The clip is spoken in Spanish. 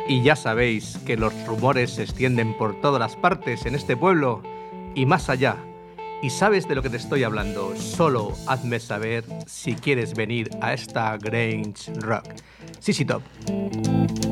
Y ya sabéis que los rumores se extienden por todas las partes en este pueblo y más allá. Y sabes de lo que te estoy hablando, solo hazme saber si quieres venir a esta Grange Rock. Sí, sí, top.